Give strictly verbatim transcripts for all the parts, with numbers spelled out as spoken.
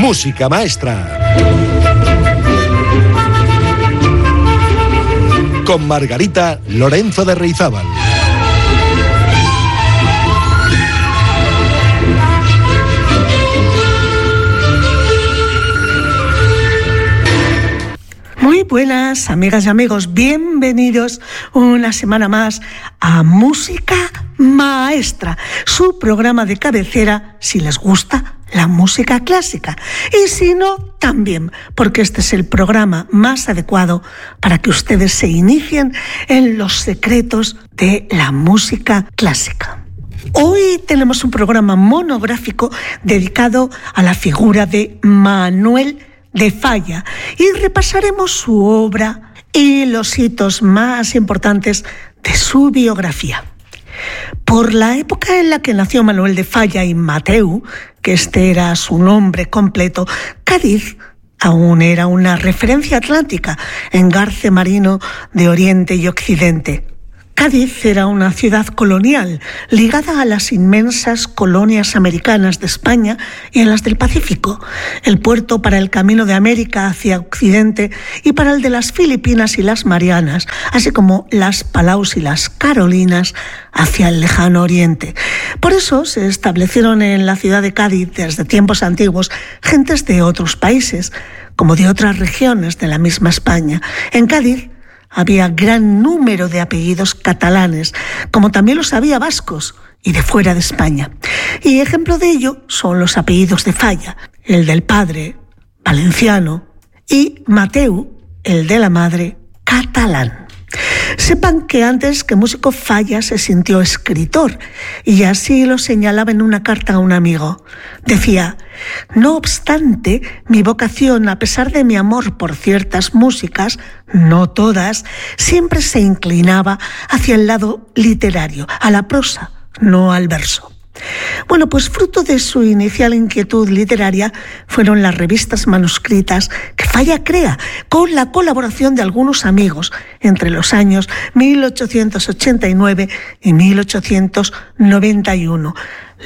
Música Maestra. Con Margarita Lorenzo de Reizábal. Muy buenas, amigas y amigos, bienvenidos una semana más a Música Maestra, su programa de cabecera si les gusta la música clásica y si no, también, porque este es el programa más adecuado para que ustedes se inicien en los secretos de la música clásica. Hoy tenemos un programa monográfico dedicado a la figura de Manuel de Falla y repasaremos su obra y los hitos más importantes de su biografía. Por la época en la que nació Manuel de Falla y Mateu, que este era su nombre completo, Cádiz aún era una referencia atlántica, engarce marino de Oriente y Occidente. Cádiz era una ciudad colonial ligada a las inmensas colonias americanas de España y a las del Pacífico, el puerto para el camino de América hacia Occidente y para el de las Filipinas y las Marianas, así como las Palaus y las Carolinas hacia el lejano Oriente. Por eso se establecieron en la ciudad de Cádiz desde tiempos antiguos gentes de otros países, como de otras regiones de la misma España. En Cádiz había gran número de apellidos catalanes, como también los había vascos y de fuera de España. Y ejemplo de ello son los apellidos de Falla, el del padre, valenciano, y Mateu, el de la madre, catalán. Sepan que antes que músico Falla se sintió escritor y así lo señalaba en una carta a un amigo. Decía: no obstante, mi vocación, a pesar de mi amor por ciertas músicas, no todas, siempre se inclinaba hacia el lado literario, a la prosa, no al verso. Bueno, pues fruto de su inicial inquietud literaria fueron las revistas manuscritas que Falla crea con la colaboración de algunos amigos entre los años mil ochocientos ochenta y nueve y mil ochocientos noventa y uno.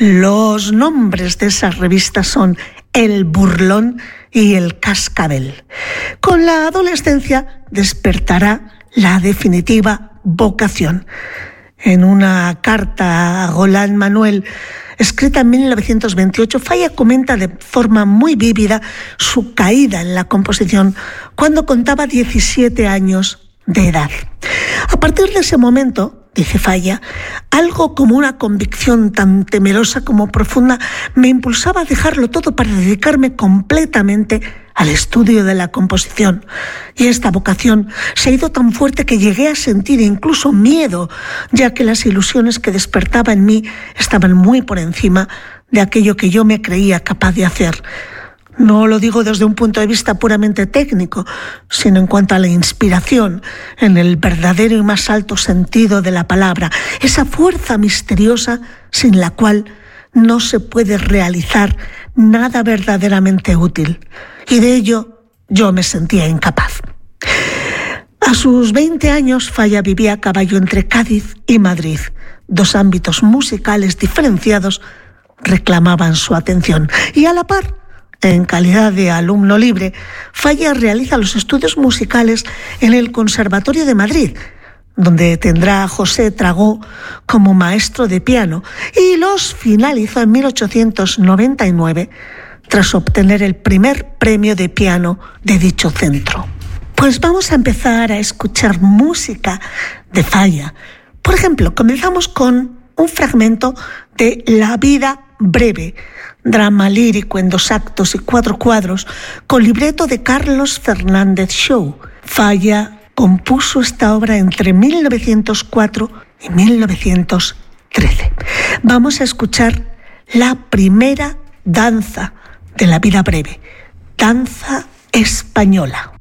Los nombres de esas revistas son El Burlón y El Cascabel. Con la adolescencia despertará la definitiva vocación. En una carta a Golán Manuel, escrita en mil novecientos veintiocho, Falla comenta de forma muy vívida su caída en la composición cuando contaba diecisiete años de edad. A partir de ese momento, dice Falla, algo como una convicción tan temerosa como profunda me impulsaba a dejarlo todo para dedicarme completamente al estudio de la composición. Y esta vocación se ha ido tan fuerte que llegué a sentir incluso miedo, ya que las ilusiones que despertaba en mí estaban muy por encima de aquello que yo me creía capaz de hacer. No lo digo desde un punto de vista puramente técnico, sino en cuanto a la inspiración, en el verdadero y más alto sentido de la palabra, esa fuerza misteriosa sin la cual no se puede realizar nada verdaderamente útil. Y de ello yo me sentía incapaz. A sus veinte años, Falla vivía a caballo entre Cádiz y Madrid. Dos ámbitos musicales diferenciados reclamaban su atención. Y a la par, en calidad de alumno libre, Falla realiza los estudios musicales en el Conservatorio de Madrid, donde tendrá a José Tragó como maestro de piano, y los finalizó en mil ochocientos noventa y nueve, tras obtener el primer premio de piano de dicho centro. Pues vamos a empezar a escuchar música de Falla. Por ejemplo, comenzamos con un fragmento de La vida breve, drama lírico en dos actos y cuatro cuadros, con libreto de Carlos Fernández Shaw. Falla compuso esta obra entre mil novecientos cuatro y mil novecientos trece. Vamos a escuchar la primera danza de La vida breve, danza española.